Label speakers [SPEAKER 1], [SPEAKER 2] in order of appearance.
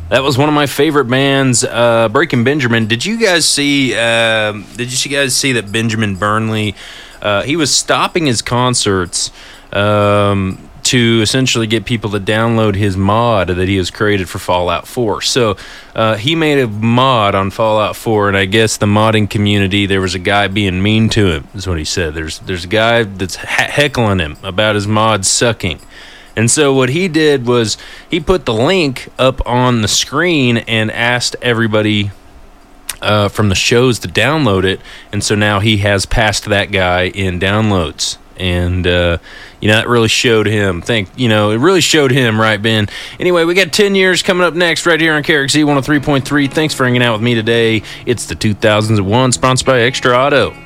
[SPEAKER 1] That was one of my favorite bands, Breaking Benjamin. Did you guys see? That Benjamin Burnley? He was stopping his concerts to essentially get people to download his mod that he has created for Fallout 4. So he made a mod on Fallout 4, and I guess the modding community, there was a guy being mean to him, is what he said. There's a guy that's heckling him about his mod sucking. And so what he did was he put the link up on the screen and asked everybody from the shows to download it. And so now he has passed that guy in downloads. And, that really showed him. It really showed him, right, Ben? Anyway, we got 10 years coming up next right here on KRXZ 103.3. Thanks for hanging out with me today. It's the 2001, sponsored by Extra Auto.